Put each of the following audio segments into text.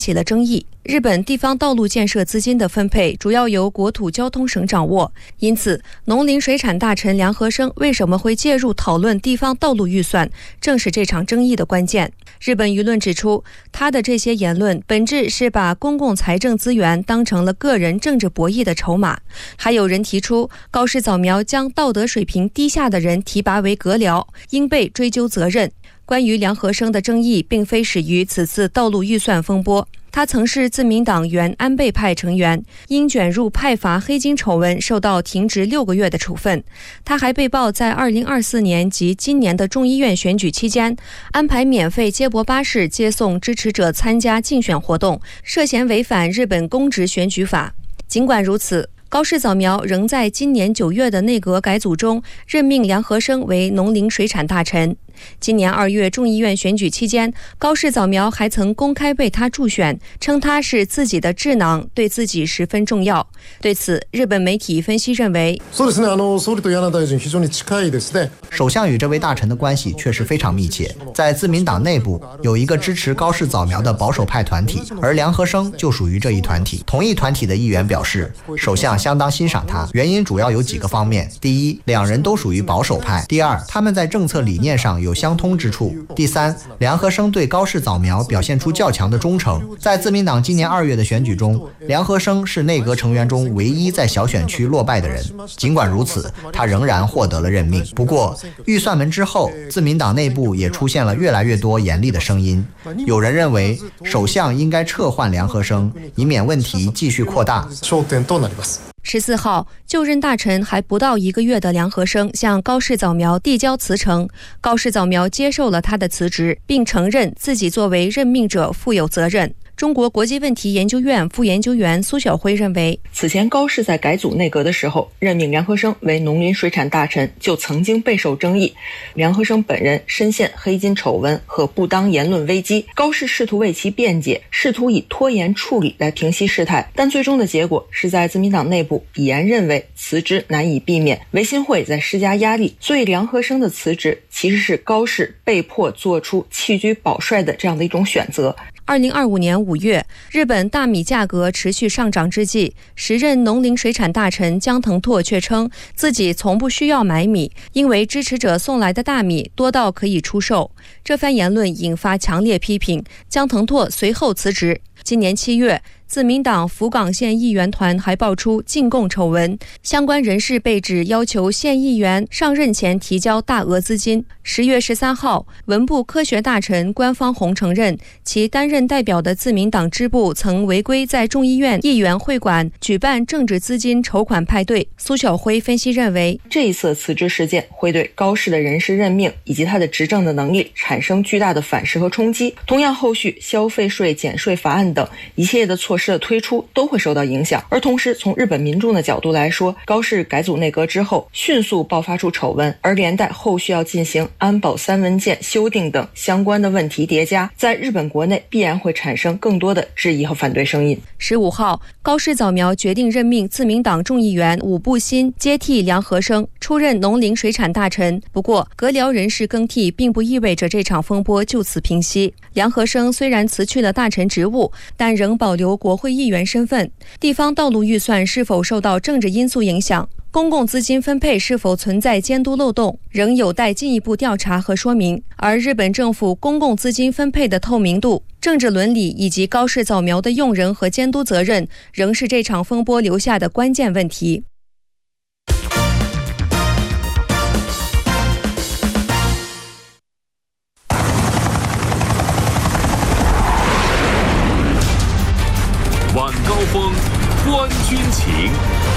起了争议。日本地方道路建设资金的分配主要由国土交通省掌握，因此农林水产大臣梁和生为什么会介入讨论地方道路预算，正是这场争议的关键。日本舆论指出，他的这些言论本质是把公共财政资源当成了个人政治博弈的筹码。还有人提出，高市早苗将道德水平低下的人提拔为阁僚，应被追究责任。关于梁和生的争议并非始于此次道路预算风波，他曾是自民党原安倍派成员，因卷入派阀黑金丑闻受到停职6个月的处分。他还被曝在2024年及今年的众议院选举期间，安排免费接驳巴士接送支持者参加竞选活动，涉嫌违反日本公职选举法。尽管如此，高市早苗仍在今年9月的内阁改组中任命梁和生为农林水产大臣。今年2月众议院选举期间，高市早苗还曾公开为他助选，称他是自己的智囊，对自己十分重要。对此，日本媒体分析认为， 首相与这位大臣的关系确实非常密切。在自民党内部有一个支持高市早苗的保守派团体，而梁和生就属于这一团体。同一团体的议员表示，首相相当欣赏他，原因主要有几个方面：第一，两人都属于保守派；第二，他们在政策理念上有相通之处；第三，梁和生对高市早苗表现出较强的忠诚。在自民党今年2月的选举中，梁和生是内阁成员中唯一在小选区落败的人。尽管如此，他仍然获得了任命。不过，预算门之后，自民党内部也出现了越来越多严厉的声音。有人认为，首相应该撤换梁和生，以免问题继续扩大。 14号，就任大臣还不到1个月的梁和生向高市早苗递交辞呈，高市早苗接受了他的辞职，并承认自己作为任命者负有责任。中国国际问题研究院副研究员苏晓辉认为， 此前高市在改组内阁的时候任命梁和生为农林水产大臣就曾经备受争议。梁和生本人深陷黑金丑闻和不当言论危机，高市试图为其辩解，试图以拖延处理来平息事态，但最终的结果是在自民党内部已然认为辞职难以避免，维新会在施加压力，所以梁和生的辞职其实是高市被迫做出弃车保帅的这样的一种选择。 2025年5月，日本大米价格持续上涨之际，时任农林水产大臣江藤拓却称自己从不需要买米，因为支持者送来的大米多到可以出售。这番言论引发强烈批评，江藤拓随后辞职。今年7月，自民党福冈县议员团还爆出进贡丑闻，相关人士被指要求县议员上任前提交大额资金。10月13号，文部科学大臣官方弘承认，其担任代表的自民党支部曾违规在众议院议员会馆举办政治资金筹款派对。苏晓辉分析认为， 这一次辞职事件会对高市的人事任命以及他的执政的能力产生巨大的反噬和冲击。同样，后续消费税减税法案等一系列的措施的推出都会受到影响。而同时，从日本民众的角度来说，高市改组内阁之后迅速爆发出丑闻，而连带后续要进行安保3文件修订等相关的问题叠加，在日本国内必然会产生更多的质疑和反对声音。 15号，高市早苗决定任命自民党众议员武部新接替梁和生出任农林水产大臣。不过，阁僚人事更替并不意味着这场风波就此平息。梁和生虽然辞去了大臣职务，但仍保留国会议员身份。地方道路预算是否受到政治因素影响，公共资金分配是否存在监督漏洞，仍有待进一步调查和说明。而日本政府公共资金分配的透明度、政治伦理以及高市早苗的用人和监督责任，仍是这场风波留下的关键问题。 晚高峰，观军情。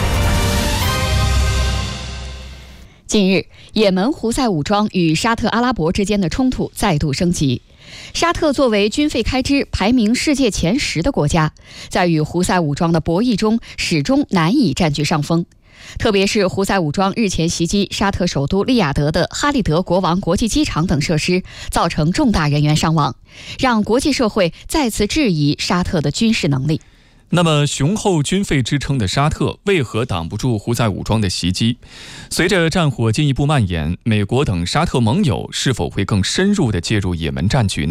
近日，也门胡塞武装与沙特阿拉伯之间的冲突再度升级。沙特作为军费开支排名世界前10的国家，在与胡塞武装的博弈中始终难以占据上风。特别是胡塞武装日前袭击沙特首都利雅得的哈利德国王国际机场等设施，造成重大人员伤亡，让国际社会再次质疑沙特的军事能力。 那么雄厚军费支撑的沙特为何挡不住胡塞武装的袭击？随着战火进一步蔓延，美国等沙特盟友是否会更深入地介入也门战局呢？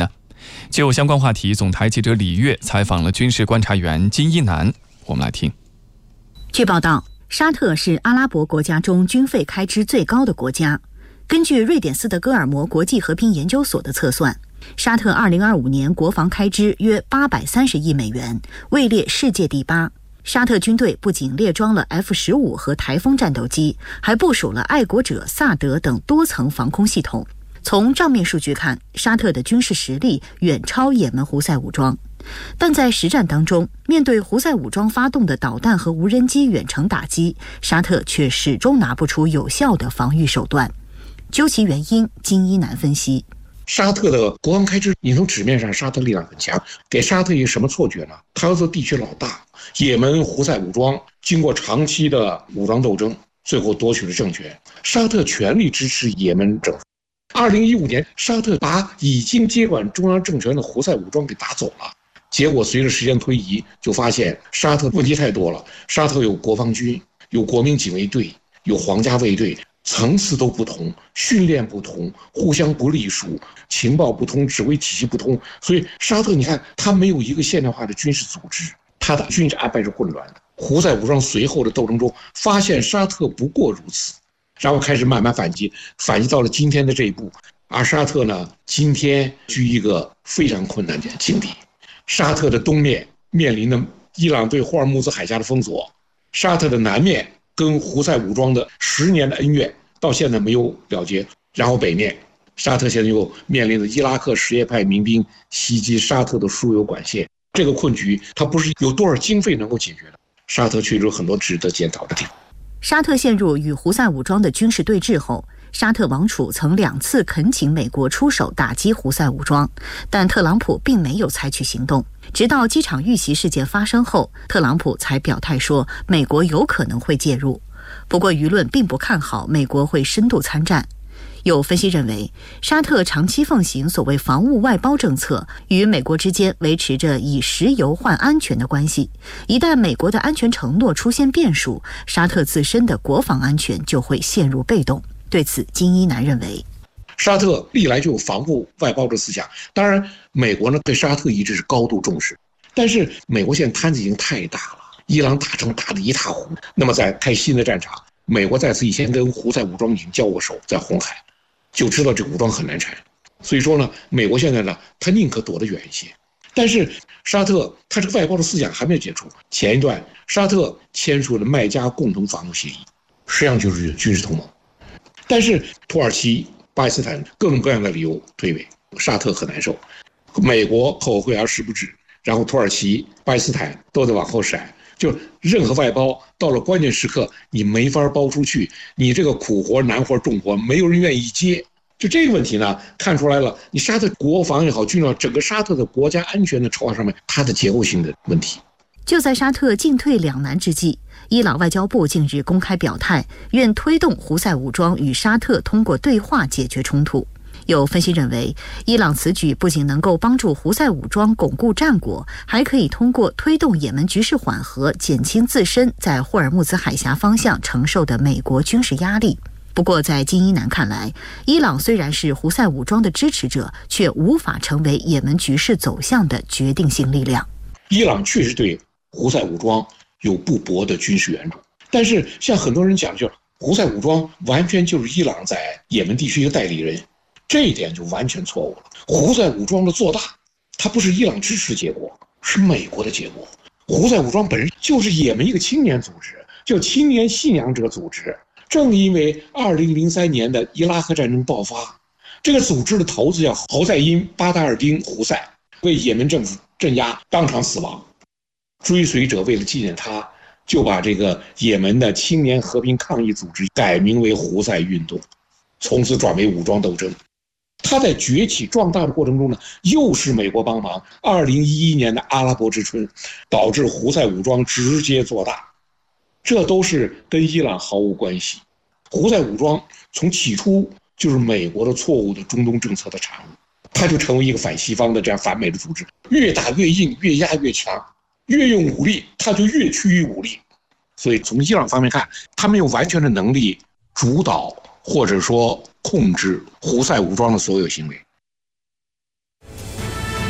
就相关话题，总台记者李月采访了军事观察员金一南，我们来听。 据报道，沙特是阿拉伯国家中军费开支最高的国家。根据瑞典斯德哥尔摩国际和平研究所的测算，沙特2025年国防开支约830亿美元，位列世界第8。沙特军队不仅列装了 F-15和台风战斗机，还部署了爱国者、萨德等多层防空系统。从账面数据看，沙特的军事实力远超也门胡塞武装，但在实战当中，面对胡塞武装发动的导弹和无人机远程打击，沙特却始终拿不出有效的防御手段。究其原因，金一南分析， 沙特的国防开支，你从纸面上沙特力量很强，给沙特一个什么错觉呢？他要做地区老大。也门胡塞武装经过长期的武装斗争，最后夺取了政权。沙特全力支持也门政府。2015年，沙特把已经接管中央政权的胡塞武装给打走了。结果随着时间推移，就发现沙特问题太多了。沙特有国防军，有国民警卫队，有皇家卫队，层次都不同，训练不同，互相不隶属，情报不同，指挥体系不同。所以沙特，你看，它没有一个现代化的军事组织，它的军事安排是混乱的。胡塞武装随后的斗争中，发现沙特不过如此。然后开始慢慢反击到了今天的这一步。而沙特呢，今天居一个非常困难的境地。沙特的东面面临的伊朗对霍尔木兹海峡的封锁，沙特的南面跟胡塞武装的10年的恩怨到现在没有了结。然后北面，沙特现在又面临着伊拉克什叶派民兵袭击沙特的输油管线，这个困局它不是有多少经费能够解决的。沙特确实有很多值得检讨的地方。 沙特陷入与胡塞武装的军事对峙后，沙特王储曾2次恳请美国出手打击胡塞武装，但特朗普并没有采取行动。直到机场遇袭事件发生后，特朗普才表态说美国有可能会介入。不过舆论并不看好美国会深度参战。有分析认为，沙特长期奉行所谓防务外包政策，与美国之间维持着以石油换安全的关系。一旦美国的安全承诺出现变数，沙特自身的国防安全就会陷入被动。对此，金一南认为， 沙特历来就有防务外包的思想，当然美国呢对沙特一直是高度重视，但是美国现在摊子已经太大了，伊朗打仗打得一塌糊涂，那么在开新的战场，美国在此以前跟胡塞武装已经交过手，在红海就知道这武装很难缠，所以说呢，美国现在呢，他宁可躲得远一些。但是沙特他这个外包的思想还没有解除。前一段沙特签署了麦加共同防务协议，实际上就是军事同盟。但是土耳其、巴基斯坦各种各样的理由退位，沙特很难受。美国口惠而实不至，然后土耳其、巴基斯坦都在往后闪。就任何外包到了关键时刻，你没法包出去，你这个苦活、难活、重活，没有人愿意接。就这个问题呢，看出来了，你沙特国防也好，军事，整个沙特的国家安全的筹划上面，它的结构性的问题。 就在沙特进退两难之际，伊朗外交部近日公开表态，愿推动胡塞武装与沙特通过对话解决冲突。有分析认为，伊朗此举不仅能够帮助胡塞武装巩固战果，还可以通过推动也门局势缓和，减轻自身在霍尔木兹海峡方向承受的美国军事压力。不过在金一南看来，伊朗虽然是胡塞武装的支持者，却无法成为也门局势走向的决定性力量。 伊朗确实对胡塞武装有不薄的军事援助，但是像很多人讲，就胡塞武装完全就是伊朗在也门地区一个代理人，这一点就完全错误了。胡塞武装的做大，它不是伊朗支持结果，是美国的结果。胡塞武装本身就是也门一个青年组织，叫青年信仰者组织。正因为2003年的伊拉克战争爆发，这个组织的头子叫侯赛因·巴达尔丁·胡塞，为也门政府镇压，当场死亡。追随者为了纪念他，就把这个也门的青年和平抗议组织改名为胡塞运动，从此转为武装斗争。他在崛起壮大的过程中呢，又是美国帮忙。2011年的阿拉伯之春，导致胡塞武装直接做大，这都是跟伊朗毫无关系。胡塞武装从起初就是美国的错误的中东政策的产物，它就成为一个反西方的这样反美的组织，越打越硬，越压越强，越用武力，它就越趋于武力。所以从伊朗方面看，他们有完全的能力主导或者说控制胡塞武装的所有行为。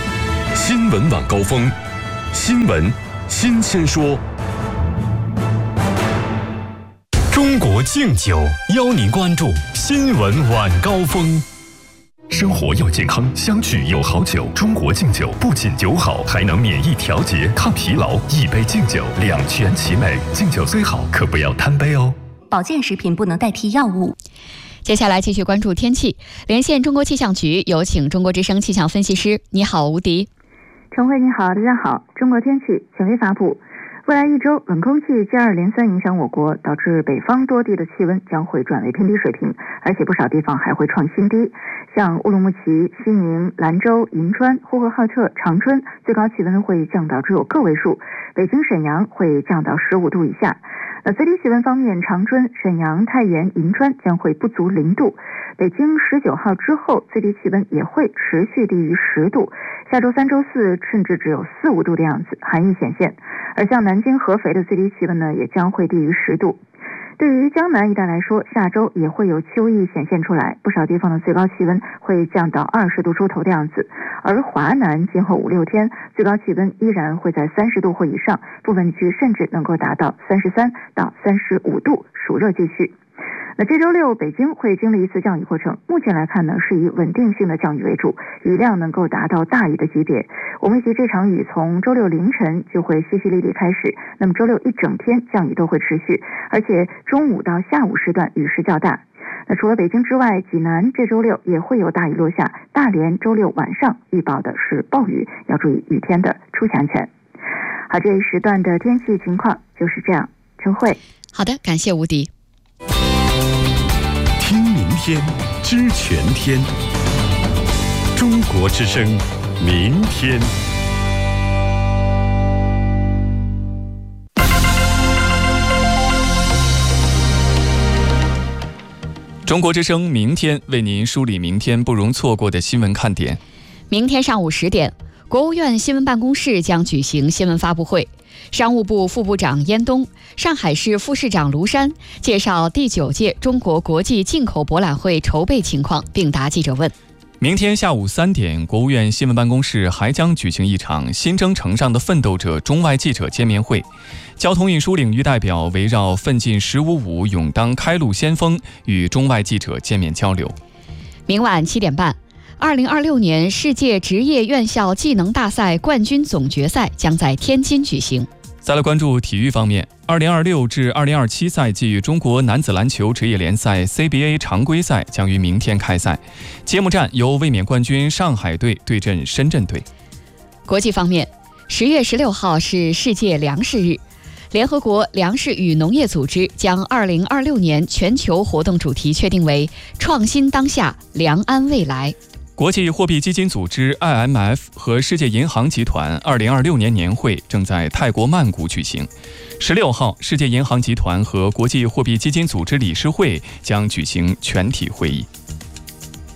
新闻晚高峰，新闻新鲜说。中国敬酒邀您关注新闻晚高峰。生活要健康，相聚有好酒。中国敬酒不仅酒好，还能免疫调节、抗疲劳。一杯敬酒，两全其美。敬酒虽好，可不要贪杯哦。 保健食品不能代替药物。 接下来继续关注天气，连线中国气象局，有请中国之声气象分析师。你好，吴迪。 陈慧，你好，大家好。中国天气权威发布，未来一周冷空气接二连三影响我国，导致北方多地的气温将会转为偏低水平，而且不少地方还会创新低。像乌鲁木齐、西宁、兰州、银川、呼和浩特、长春最高气温会降到只有个位数，北京、沈阳会降到15度以下。最低气温方面，长春、沈阳、太原、银川将会不足0度，北京19号之后最低气温也会持续低于10度，下周3、周4甚至只有4、5度的样子，寒意显现。而像南京、合肥的最低气温呢，也将会低于10度。对于江南一带来说，下周也会有秋意显现出来，不少地方的最高气温会降到20度出头的样子，而华南今后5、6天最高气温依然会在30度或以上，部分区甚至能够达到33到35度，暑热继续。这周6北京会经历一次降雨过程，目前来看呢，是以稳定性的降雨为主，雨量能够达到大雨的级别。我们预计这场雨从周6凌晨就会淅淅沥沥开始，那么周6一整天降雨都会持续，而且中午到下午时段雨势较大。除了北京之外，济南这周6也会有大雨落下，大连周6晚上预报的是暴雨，要注意雨天的出行安全。好，这一时段的天气情况就是这样。陈慧， 好的，感谢吴迪。 听明天，知全天。中国之声，明天。 中国之声明天为您梳理明天不容错过的新闻看点。 明天上午10点，国务院新闻办公室将举行新闻发布会。商务部副部长燕东、上海市副市长卢山介绍第9届中国国际进口博览会筹备情况，并答记者问。 明天下午3点，国务院新闻办公室还将举行一场新征程上的奋斗者中外记者见面会。交通运输领域代表围绕奋进“15+5”勇当开路先锋，与中外记者见面交流。 明晚7点半，2026年世界职业院校技能大赛冠军总决赛将在天津举行。 再来关注体育方面，2026至2027赛季中国男子篮球职业联赛 CBA 常规赛将于明天开赛，揭幕战由卫冕冠军上海队对阵深圳队。 国际方面，10月16号是世界粮食日，联合国粮食与农业组织将2026年全球活动主题确定为创新当下，良安未来。 国际货币基金组织 IMF 和世界银行集团2026年年会正在泰国曼谷举行。16号，世界银行集团和国际货币基金组织理事会将举行全体会议。